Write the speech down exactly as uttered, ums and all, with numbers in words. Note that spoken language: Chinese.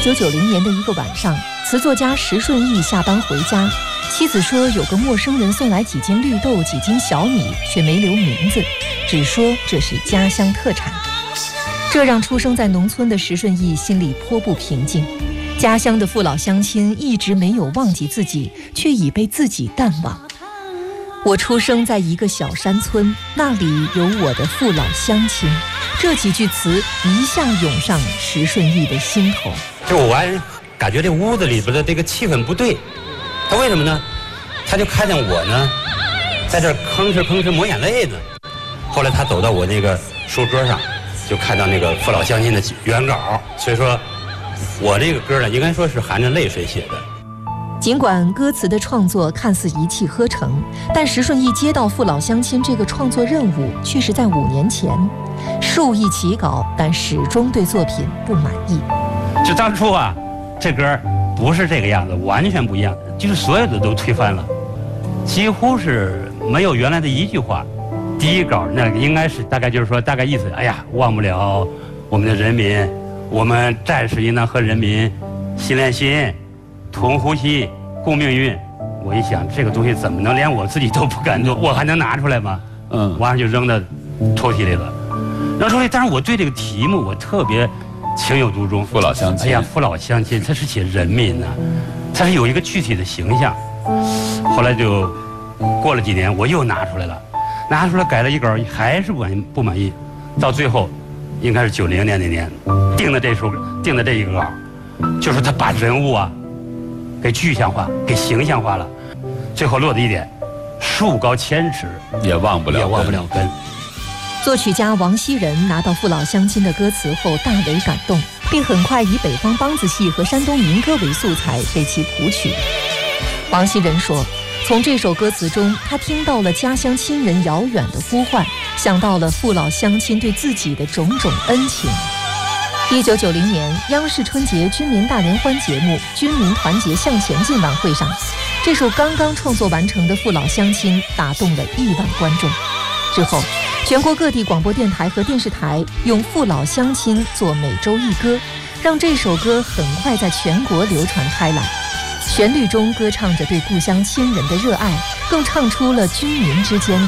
九九零年的一个晚上，词作家石顺义下班回家，妻子说有个陌生人送来几斤绿豆、几斤小米，却没留名字，只说这是家乡特产。这让出生在农村的石顺义心里颇不平静。家乡的父老乡亲一直没有忘记自己，却已被自己淡忘。我出生在一个小山村，那里有我的父老乡亲。这几句词一下涌上石顺义的心头。 就我爱人感觉这屋子里边的这个气氛不对，他为什么呢？他就看见我呢，在这吭哧吭哧抹眼泪呢。后来他走到我那个书桌上，就看到那个父老乡亲的原稿，所以说，我这个歌呢，应该说是含着泪水写的。 尽管歌词的创作看似一气呵成，但石顺义接到父老乡亲这个创作任务，却是在五年前。数易起稿，但始终对作品不满意。 就当初啊，这歌不是这个样子，完全不一样，就是所有的都推翻了，几乎是没有原来的一句话。第一稿那应该是大概就是说，大概意思，哎呀，忘不了我们的人民，我们战士应当和人民心连心，同呼吸，共命运。我一想，这个东西怎么能连我自己都不敢做，我还能拿出来吗？嗯，完了就扔到抽屉里了。扔抽屉，但是我对这个题目我特别情有独钟。 父老乡亲， 哎呀，父老乡亲，它是写人民呐、啊，它是有一个具体的形象。后来就过了几年，我又拿出来了，拿出来改了一稿，还是不满意，不满意。到最后，应该是九零年那年定的这首，定的这一个稿，就是他把人物啊给具象化，给形象化了。最后落的一点，树高千尺， 也忘不了， 也忘不了根。 作曲家王希仁拿到父老乡亲的歌词后大为感动，并很快以北方梆子戏和山东民歌为素材为其谱曲。王希仁说，从这首歌词中，他听到了家乡亲人遥远的呼唤，想到了父老乡亲对自己的种种恩情。一九九零年，央视春节军民大联欢节目《军民团结向前进》晚会上，这首刚刚创作完成的《父老乡亲》打动了亿万观众。之后，全国各地广播电台和电视台用父老乡亲做每周一歌，让这首歌很快在全国流传开来。旋律中歌唱着对故乡亲人的热爱，更唱出了军民之间